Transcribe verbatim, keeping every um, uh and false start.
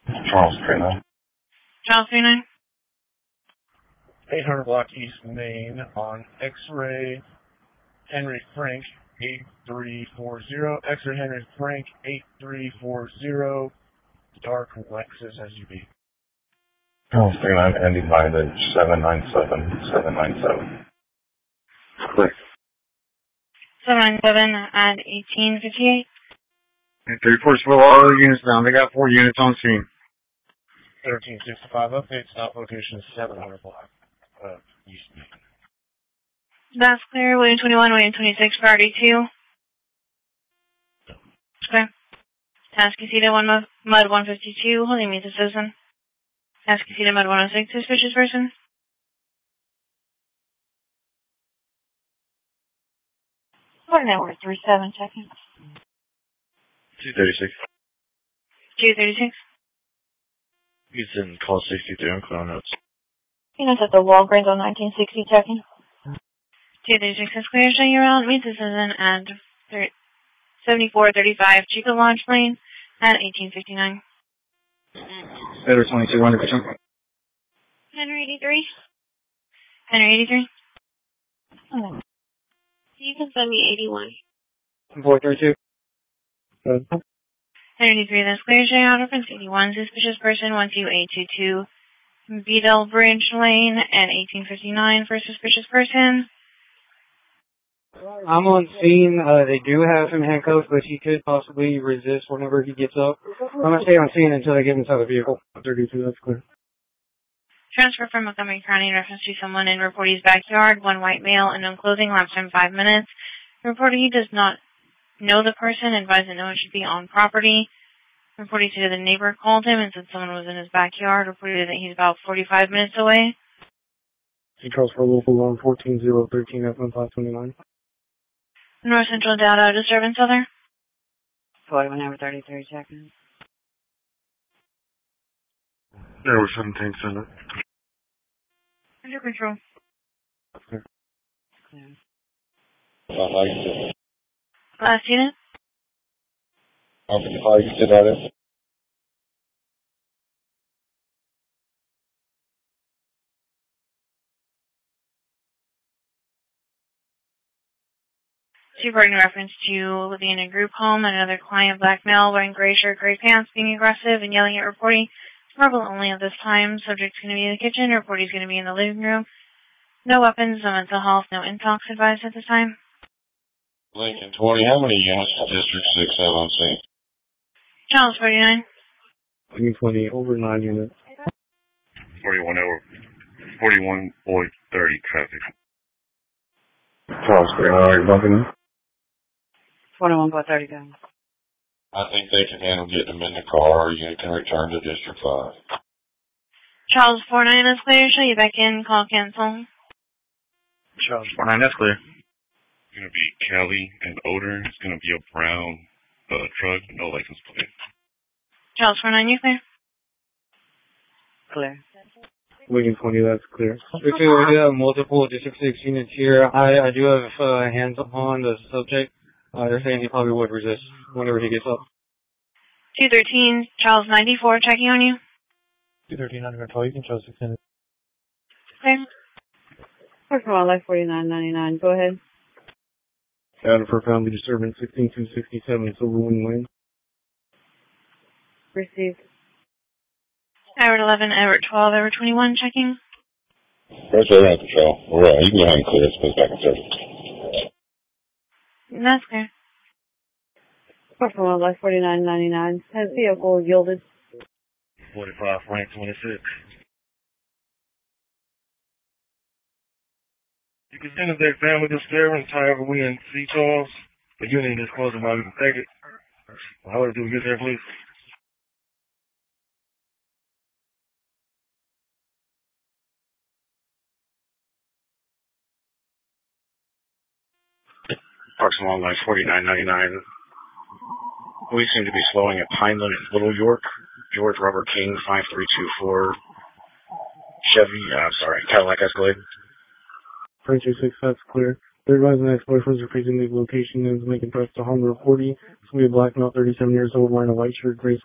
Charles three nine. Charles three nine. eight hundred block East Main on X-Ray Henry Frank eight three four zero. X-Ray Henry Frank eight three four zero. Dark Lexus S U V. Charles three nine ending mileage seven nine seven seven nine seven. Clear. seven nine seven at eighteen fifty-eight. three four slow all the units down. They got four units on scene. thirteen sixty-five update. Stop location seven hundred block uh, East Main. That's clear. William twenty-one, William twenty-six, priority two. Okay. Tascasita one Mud one fifty-two, holding me to citizen. Tascasita Mud one oh six, suspicious person. What network? three seven, checking. two thirty-six. two thirty-six. He's in call sixty-three on Clown Notes. Units at the Walgreens on nineteen sixty, checking. two thirty-six is clear. Show you around. Meet citizen at seventy-four thirty-five Chico Lodge Lane at eighteen fifty-nine. Better twenty-two, one hundred percent. Henry eighty-three. Henry eighty-three. Okay. You can send me eighty-one. four thirty-two. Henry eighty-three, that's clear. Show you out reference eighty-one. Suspicious person one two eight two two. Beadle Bridge Lane at eighteen fifty-nine for suspicious person. I'm on scene. Uh, they do have him handcuffed, but he could possibly resist whenever he gets up. I'm going to stay on scene until they get inside the vehicle. thirty-two, that's clear. Transfer from Montgomery County in reference to someone in reportee's backyard, one white male, unknown clothing, lapse time five minutes. Reportee does not know the person, advised that no one should be on property. Reportee said the neighbor called him and said someone was in his backyard. Reported that he's about forty-five minutes away. Sea Charles for local one fourteen zero thirteen F one five twenty-nine. North Central Data disturbance other. forty-one over thirty-three seconds. There was seventeen Senate. Under control. Clear. Last unit. Officer five, you sit at it. Reporting in reference to living in a group home and another client, black male, wearing gray shirt, gray pants, being aggressive and yelling at reporting. Verbal only at this time. Subject's going to be in the kitchen. Reportee's going to be in the living room. No weapons, no mental health, no intox advised at this time. Lincoln twenty, how many units does District six have on scene? Charles forty-nine. Lincoln twenty, over nine units. forty-one over. forty-one point thirty traffic. Charles three nine, are you bumping? twenty-one by thirty guns. I think they can handle getting them in the car, or you can return to District five. Charles four nine, that's clear. Show you back in. Call cancel. Charles four nine, that's clear. It's going to be Kelly and Odor. It's going to be a brown uh, truck, no license plate. Charles four nine, you clear? Clear. Lincoln twenty, that's clear. Victor, we do have multiple District six units here. I, I do have uh, hands on the subject. Uh, they're saying he probably would resist whenever he gets up. two thirteen, Charles ninety-four, checking on you. two thirteen under control, you can show six minutes. Okay. First of all, life forty-nine ninety-nine. Go ahead. Data for family disturbance sixteen two sixty-seven, Silverwing Lane. Received. Edward eleven, Edward twelve, Edward twenty-one, checking. First, they're under control. All right, you can go ahead and clear this place back in service. That's clear. First of all, life forty-nine ninety-nine. Has vehicle yielded. forty-five Frank twenty-six. You can send us that family disturbance, however we in C. Charles. The unit is closing by we can take it. How do we get there, please? Parks along line forty-nine ninety-nine. We seem to be slowing at Pineland and Little York. George Robert King, five three two four. Chevy, uh, sorry, Cadillac Escalade. Frank two six, that's clear. Third resident ex-boyfriend's rephrasing the location is making press to Honda forty. It's going to be a black male, thirty-seven years old, wearing a white shirt, gray